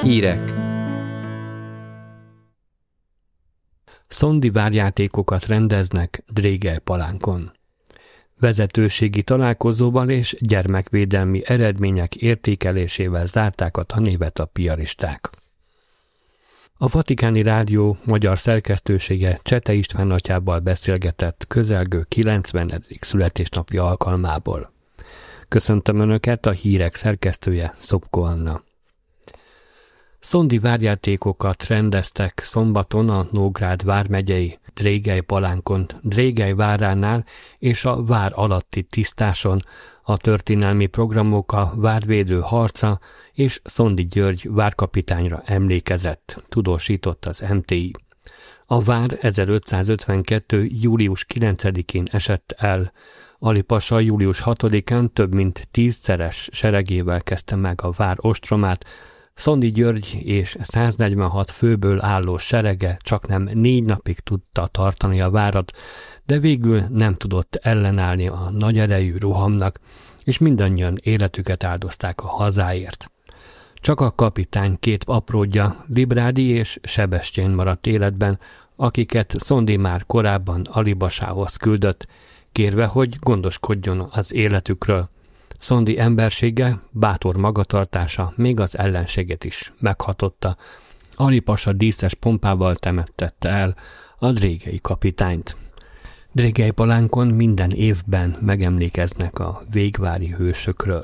Hírek. Szondi várjátékokat rendeznek Drégelypalánkon. Vezetőségi találkozóval és gyermekvédelmi eredmények értékelésével zárták a tanévet a piaristák. A Vatikáni Rádió magyar szerkesztősége Csete István atyával beszélgetett közelgő 90. születésnapja alkalmából. Köszöntöm Önöket, a hírek szerkesztője Szopko Anna. Szondi várjátékokat rendeztek szombaton a Nógrád vármegyei Drégelypalánkon, Drégely váránál és a vár alatti tisztáson. A történelmi programok a várvédő harca és Szondi György várkapitányra emlékezett, tudósított az MTI. A vár 1552. július 9-én esett el. Ali pasa július 6-án több mint 10-szeres seregével kezdte meg a vár ostromát. Szondi György és 146 főből álló serege csaknem 4 napig tudta tartani a várat, de végül nem tudott ellenállni a nagy erejű rohamnak, és mindannyian életüket áldozták a hazáért. Csak a kapitány 2 apródja, Librádi és Sebestyén maradt életben, akiket Szondi már korábban Ali pasához küldött, kérve, hogy gondoskodjon az életükről. Szondi embersége, bátor magatartása még az ellenséget is meghatotta. Ali pasa díszes pompával temettette el a drégei kapitányt. Drégelypalánkon minden évben megemlékeznek a végvári hősökről.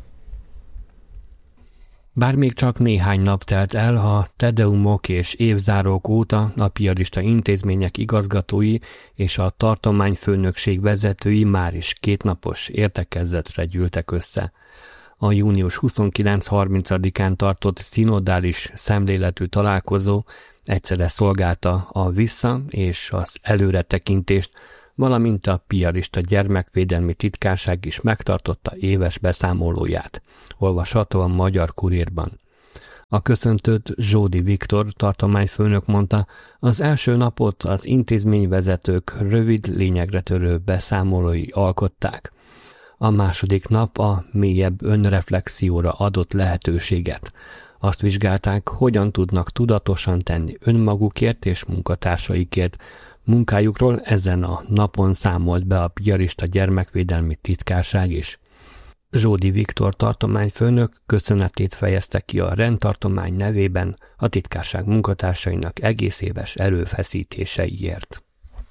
Bár még csak néhány nap telt el, a tedeumok és évzárók óta a piarista intézmények igazgatói és a tartományfőnökség vezetői már is 2 napos értekezzetre gyűltek össze. A június 29-30-án tartott szinodális szemléletű találkozó egyszerre szolgálta a vissza- és az előretekintést, valamint a piarista gyermekvédelmi titkárság is megtartotta éves beszámolóját, olvasható a Magyar Kurírban. A köszöntőt Zsódi Viktor tartományfőnök mondta, az első napot az intézményvezetők rövid, lényegre törő beszámolói alkották. A második nap a mélyebb önreflexióra adott lehetőséget. Azt vizsgálták, hogyan tudnak tudatosan tenni önmagukért és munkatársaikért. Munkájukról ezen a napon számolt be a piarista gyermekvédelmi titkárság is. Zsódi Viktor tartományfőnök köszönetét fejezte ki a rendtartomány nevében a titkárság munkatársainak egész éves erőfeszítéseiért.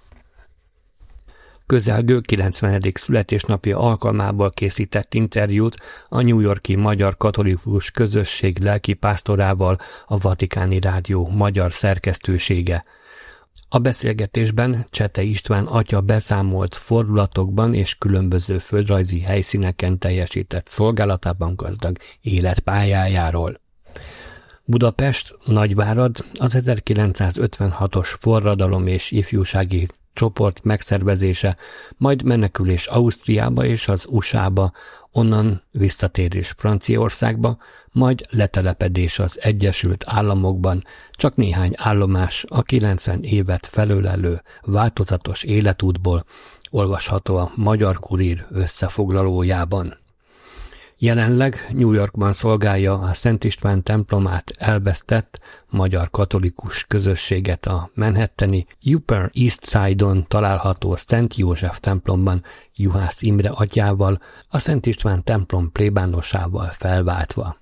Közelgő 90. születésnapja alkalmából készített interjút a New York-i Magyar Katolikus Közösség lelkipásztorával a Vatikáni Rádió magyar szerkesztősége. A beszélgetésben Csete István atya beszámolt fordulatokban és különböző földrajzi helyszíneken teljesített szolgálatában gazdag életpályájáról. Budapest, Nagyvárad az 1956-os forradalom és ifjúsági csoport megszervezése, majd menekülés Ausztriába és az USA-ba, onnan visszatérés Franciaországba, majd letelepedés az Egyesült Államokban, csak néhány állomás a 90 évet felölelő változatos életútból, olvasható a Magyar Kurír összefoglalójában. Jelenleg New Yorkban szolgálja a Szent István templomát elvesztett magyar katolikus közösséget a manhattani Upper East Side-on található Szent József templomban Juhász Imre atyával, a Szent István templom plébánosával felváltva.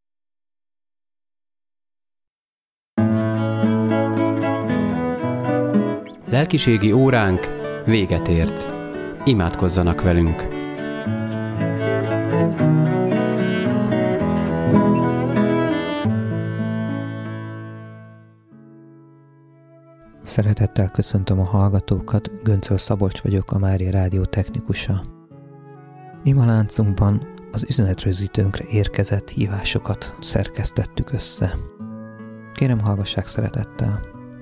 Lelkiségi óránk véget ért. Imádkozzanak velünk! Szeretettel köszöntöm a hallgatókat, Göncöl Szabolcs vagyok, a Mária Rádió technikusa. Imaláncunkban az üzenetrögzítőnkre érkezett hívásokat szerkesztettük össze. Kérem, hallgassák szeretettel.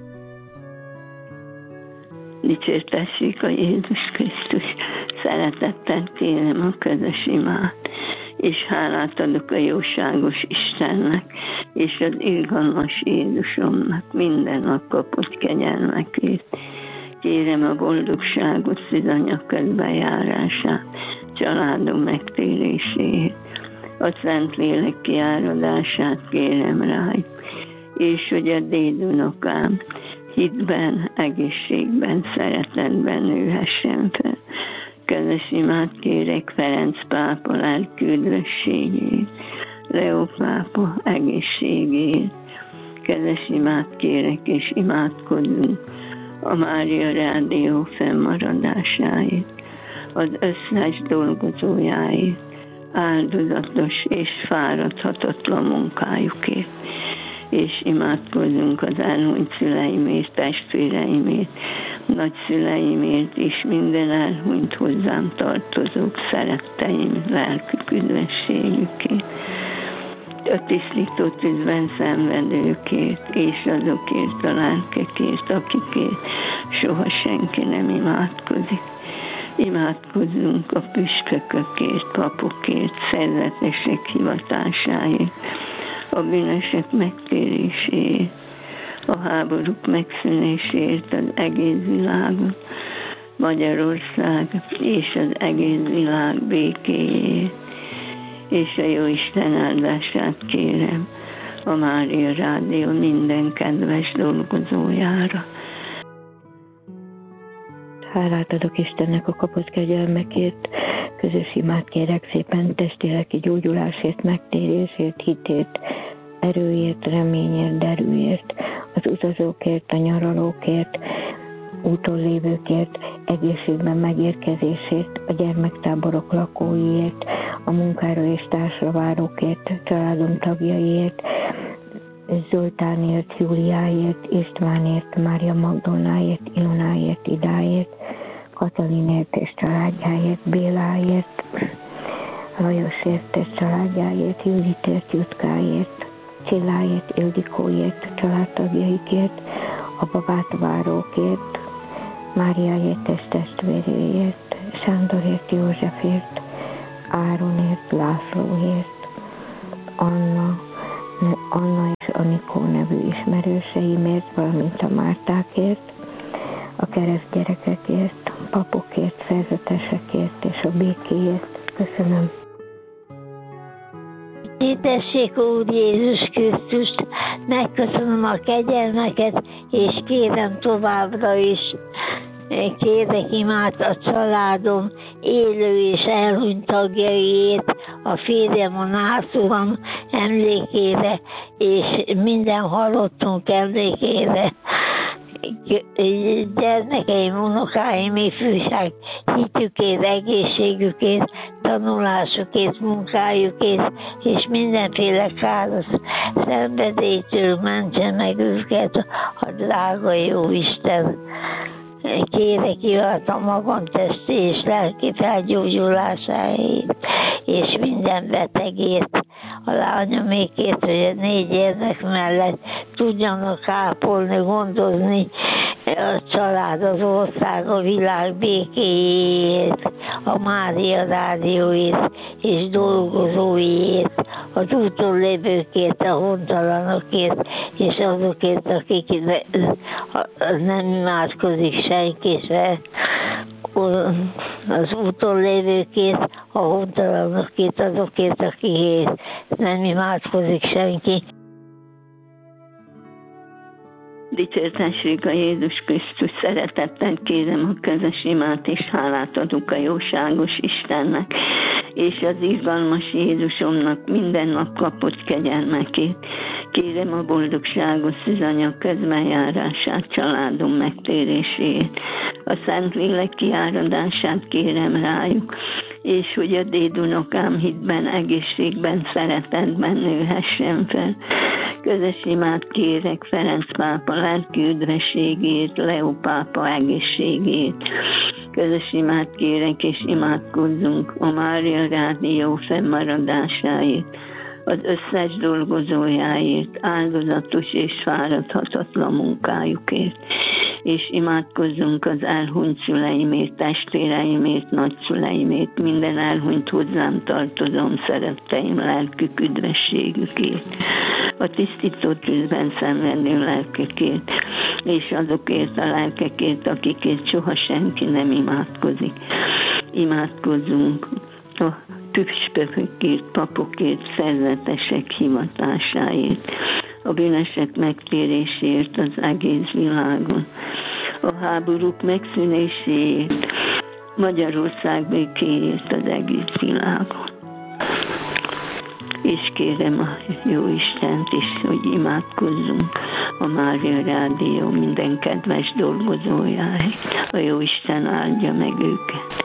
Dicsértessék a Jézus Krisztus, szeretettel kérem a közös imát, és hálát adok a jóságos Istennek, és az irgalmas Jézusomnak minden nap kapott kegyelmekért. Kérem a boldogságot, szűzanya közbejárását, családom megtéréséért. A Szentlélek kiáradását kérem rájuk, és hogy a dédunokám hitben, egészségben, szeretetben nőhessen fel. Közös imát kérek Ferenc pápa lelki üdvösségét, Leó pápa egészségét. Közös imát kérek és imádkozunk a Mária Rádió fennmaradásáért, az összes dolgozójáért, áldozatos és fáradhatatlan munkájukért, és imádkozunk az elhunyt szüleimért, testvéreimért, nagyszüleimért és minden elhunyt hozzám tartozók, szeretteim, lelkük üdvösségükért, a tisztító tűzben szenvedőkért, és azokért a lelkekért, akikért soha senki nem imádkozik. Imádkozzunk a püspökökért, papokért, szerzetesek hivatásáért, a bűnösök megtéréséért, a háborúk megszűnéséért az egész világon, Magyarország és az egész világ békéjéért, és a Jóisten áldását kérem a Mária Rádió minden kedves dolgozójára. Hálát adok Istennek a kapott kegyelmekért, közös imát kérek szépen testi-lelki gyógyulásért, megtérésért, hitért, erőért, reményért, derűért, az utazókért, a nyaralókért, úton lévőkért, egészségben megérkezésért, a gyermektáborok lakóiért, a munkára és társra várókért, családom tagjaiért, Zoltánért, Júliáért, Istvánért, Mária Magdolnáért, Ilonáért, Idáért, Katalinért és családjáért, Béláért, Lajosért és családjáért, Juditért, Jutkáért, Csilláért, Ildikóért, családtagjaikért, a babát várókért, Máriáért és testvéréért, Sándorért, Józsefért, Áronért, Lászlóért, Anna és Anikó nevű ismerőseimért, valamint a Mártákért, a kereszt gyerekekért, papokért, szerzetesekért és a békéért. Köszönöm. Hirdessék Úr Jézus Krisztust, megköszönöm a kegyelmeket, és kérem továbbra is, kérek imát a családom élő és elhunyt tagjaiért, a férjem, a nászúram emlékére, és minden halottunk emlékére. Gyermekeim, unokáim, ifjúság hitükért, egészségükért, tanulásukért, munkájukért, és mindenféle káros szenvedélytől mentse meg őket a drága jó Isten. Kérek irat a magam testi és lelki felgyógyulásáért, és minden betegért, a lányomékért, hogy a 4 gyermek mellett tudjanak ápolni, gondozni a család, az ország, a világ békéjét, a Mária Rádióért és dolgozóiért, az úton lévőkért, a hontalanokért, és azokért, akik nem imádkozik senkire, az úton lévőkért, a hontalanokért, azokért, akikért nem imádkozik senki. Dicsértessék a Jézus Krisztus, szeretettel kérem a közös imát, és hálát adok a jóságos Istennek, és az irgalmas Jézusomnak minden nap kapott kegyelmekét. Kérem a boldogságos szűzanya közbenjárását, családom megtérését, a Szentlélek kiáradását kérem rájuk, és hogy a dédunokám hitben, egészségben, szeretetben nőhessen fel. Közös imát kérek Ferenc pápa lelki üdvösségét, Leó pápa egészségét. Közös imát kérek, és imádkozzunk a Mária Rádió fennmaradásáért, az összes dolgozójáért, áldozatos és fáradhatatlan munkájukért, és imádkozzunk az elhunyt szüleimért, testvéreimért, nagyszüleimért, minden elhunyt hozzám tartozom, szeretteim, lelkük üdvösségükért, a tisztító tűzben szenvedő lelkekért, és azokért a lelkekért, akikért soha senki nem imádkozik. Imádkozzunk a püspökökért, papokért, szerzetesek hivatásáért, a bűnösek megtéréséért az egész világon, a háborúk megszűnéséért, Magyarország békéért az egész világon. És kérem a Jóistent is, hogy imádkozzunk a Mária Rádió minden kedves dolgozójáért. A Jóisten áldja meg őket.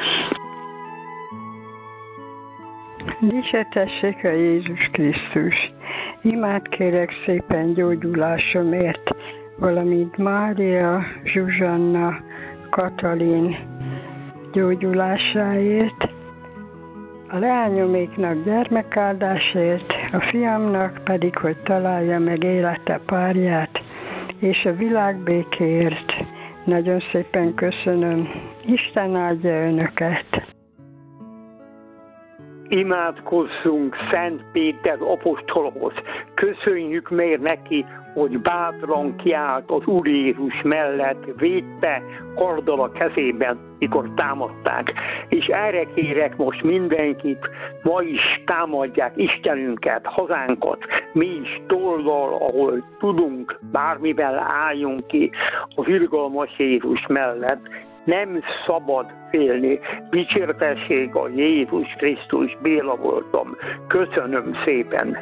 Dicsértessék a Jézus Krisztus! Imád kérek szépen gyógyulásomért, valamint Mária, Zsuzsanna, Katalin gyógyulásáért, a leányoméknak gyermekáldásért, a fiamnak pedig, hogy találja meg élete párját, és a világbékéért. Nagyon szépen köszönöm. Isten áldja önöket! Imádkozzunk Szent Péter apostolhoz. Köszönjük meg neki, hogy bátran kiállt az Úr Jézus mellett, védte karddal a kezében, mikor támadták. És erre kérek most mindenkit, ma is támadják Istenünket, hazánkat, mi is tollal, ahol tudunk, bármivel álljunk ki az irgalmas Jézus mellett. Nem szabad félni. Dicsértessék a Jézus Krisztus, Béla voltam. Köszönöm szépen.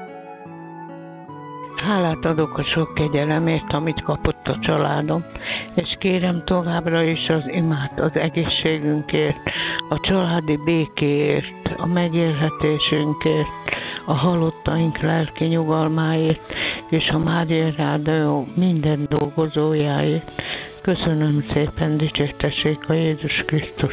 Hálát adok a sok kegyelemért, amit kapott a családom, és kérem továbbra is az imát az egészségünkért, a családi békéért, a megélhetésünkért, a halottaink lelki nyugalmáért, és a Mária Rádió minden dolgozójáért. Köszönöm szépen, dicsértessék a Jézus Krisztus.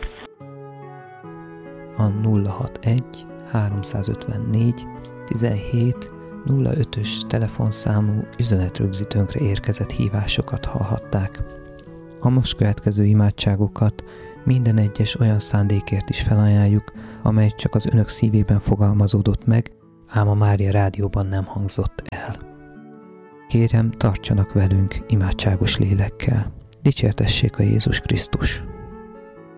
A 061 354 17 05-ös telefonszámú üzenetrögzítőnkre érkezett hívásokat hallhatták. A most következő imádságokat minden egyes olyan szándékért is felajánljuk, amely csak az önök szívében fogalmazódott meg, ám a Mária Rádióban nem hangzott el. Kérem, tartsanak velünk imádságos lélekkel. Dicsértessék a Jézus Krisztus!